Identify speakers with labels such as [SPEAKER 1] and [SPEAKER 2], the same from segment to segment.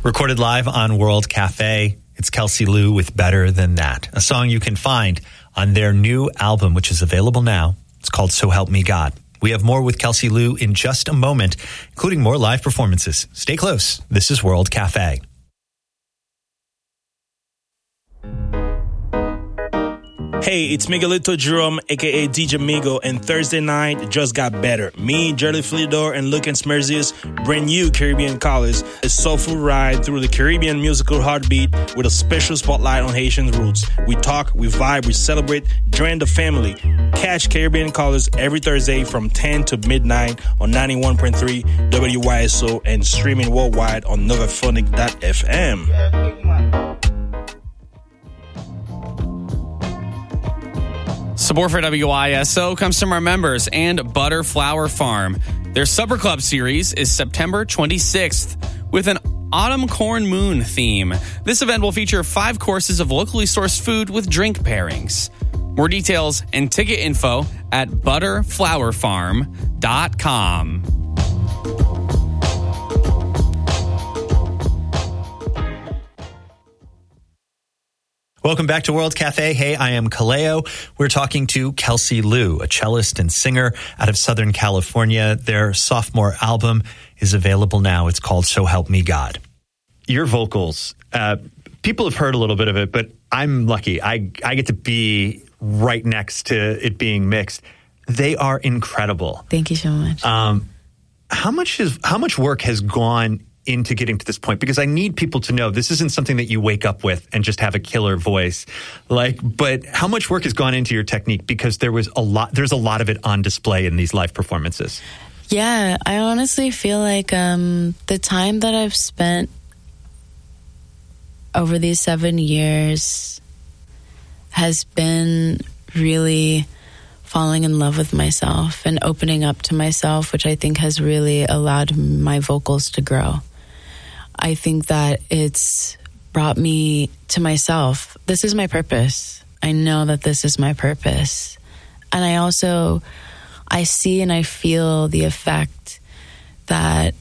[SPEAKER 1] Recorded live on World Cafe, it's Kelsey Lou with Better Than That, a song you can find on their new album, which is available now. It's called So Help Me God. We have more with Kelsey Lou in just a moment, including more live performances. Stay close. This is World Cafe.
[SPEAKER 2] Hey, it's Miguelito Jerome, a.k.a. DJ Migo, and Thursday night just got better. Me, Jerry Flidor, and Luke and Smerzius bring you Caribbean Colors, a soulful ride through the Caribbean musical heartbeat with a special spotlight on Haitian roots. We talk, we vibe, we celebrate, join the family. Catch Caribbean Colors every Thursday from 10 to midnight on 91.3 WYSO and streaming worldwide on novaphonic.fm.
[SPEAKER 3] Support for WISO comes from our members and Butter Flower Farm. Their Supper Club series is September 26th with an Autumn Corn Moon theme. This event will feature 5 courses of locally sourced food with drink pairings. More details and ticket info at butterflowerfarm.com.
[SPEAKER 1] Welcome back to World Cafe. Hey, I am Kaleo. We're talking to Kelsey Lou, a cellist and singer out of Southern California. Their sophomore album is available now. It's called So Help Me God. Your vocals, people have heard a little bit of it, but I'm lucky. I get to be right next to it being mixed. They are incredible.
[SPEAKER 4] Thank you so much.
[SPEAKER 1] How much work has gone into getting to this point? Because I need people to know this isn't something that you wake up with and just have a killer voice. But how much work has gone into your technique? Because there's a lot of it on display in these live performances.
[SPEAKER 4] Yeah, I honestly feel like the time that I've spent over these 7 years has been really falling in love with myself and opening up to myself, which I think has really allowed my vocals to grow. I think that it's brought me to myself. This is my purpose. I know that this is my purpose. And I see and I feel the effect that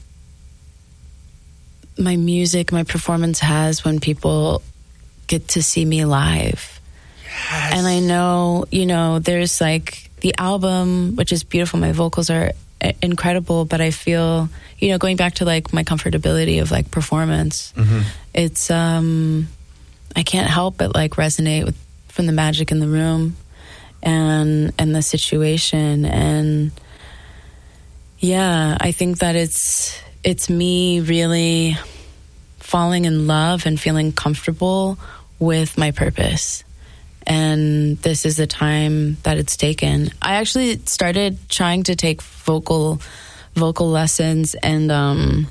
[SPEAKER 4] my music, my performance has when people get to see me live.
[SPEAKER 1] Yes.
[SPEAKER 4] And I know, there's like the album, which is beautiful. My vocals are incredible, but I feel, going back to like my comfortability of like performance, it's, I can't help but like resonate from the magic in the room and the situation. And yeah, I think that it's me really falling in love and feeling comfortable with my purpose. And this is the time that it's taken. I actually started trying to take vocal lessons, and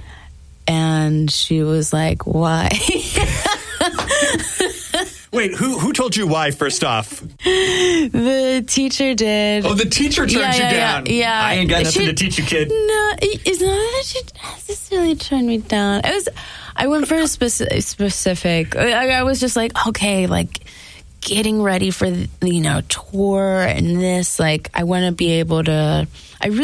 [SPEAKER 4] she was like, "Why?"
[SPEAKER 1] Wait, who told you why? First off,
[SPEAKER 4] the teacher did.
[SPEAKER 1] Oh, the teacher turned you down.
[SPEAKER 4] Yeah,
[SPEAKER 1] I ain't got nothing to teach you, kid.
[SPEAKER 4] No, it's not that she necessarily turned me down. I went for a specific. I was just like, okay, like, getting ready for tour and this, like, I want to be able to, I really